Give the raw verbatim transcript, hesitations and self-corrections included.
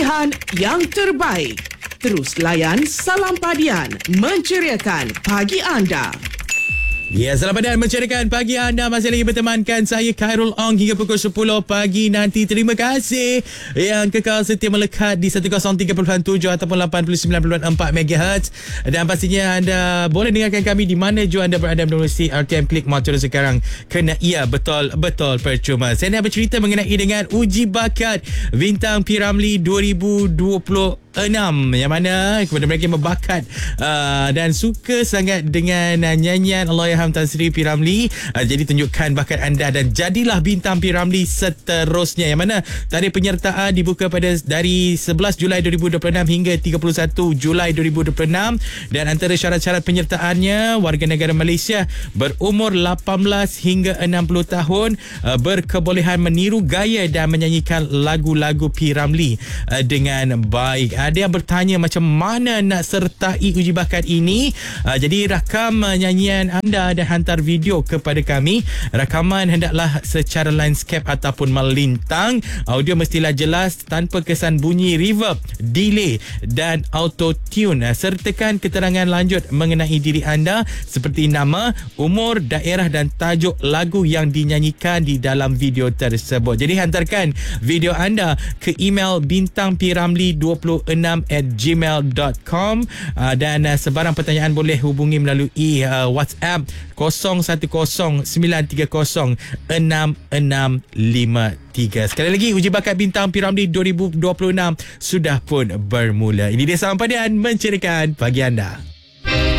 pilihan yang terbaik. Terus layan Salam Padian, menceriakan pagi anda. Ya, selamat pagi menceriakan pagi anda. Masih lagi bertemankan saya Khairul Ong hingga pukul sepuluh pagi nanti. Terima kasih yang kekal setia melekat di seratus tiga puluh tujuh ataupun lapan puluh sembilan perpuluhan empat megahertz. Dan pastinya anda boleh dengarkan kami di mana jua anda berada menerusi R T M Klik Motor sekarang. Kena ia betul-betul percuma. Saya nak bercerita mengenai dengan uji bakat Bintang P. Ramlee dua ribu dua puluh enam, yang mana kepada mereka yang berbakat uh, dan suka sangat dengan uh, nyanyian Allahyarham Tan Sri P. Ramlee, uh, jadi tunjukkan bakat anda dan jadilah Bintang P. Ramlee seterusnya, yang mana tarikh penyertaan dibuka pada dari sebelas Julai dua ribu dua puluh enam hingga tiga puluh satu Julai dua ribu dua puluh enam. Dan antara syarat-syarat penyertaannya, warga negara Malaysia berumur lapan belas hingga enam puluh tahun, uh, berkebolehan meniru gaya dan menyanyikan lagu-lagu P. Ramlee uh, dengan baik. Ada yang bertanya macam mana nak sertai uji bakat ini. Uh, jadi rakam uh, nyanyian anda dan hantar video kepada kami. Rakaman hendaklah secara landscape ataupun melintang. Audio mestilah jelas tanpa kesan bunyi reverb, delay dan auto tune. Uh, sertakan keterangan lanjut mengenai diri anda seperti nama, umur, daerah dan tajuk lagu yang dinyanyikan di dalam video tersebut. Jadi hantarkan video anda ke email bintang p ramlee dua puluh enam at gmail dot com, uh, dan uh, sebarang pertanyaan boleh hubungi melalui uh, WhatsApp kosong satu kosong sembilan tiga kosong enam enam lima tiga. Sekali lagi, uji bakat Bintang P. Ramlee dua ribu dua puluh enam sudah pun bermula. Ini dia Salam Padian, menceriakan pagi anda.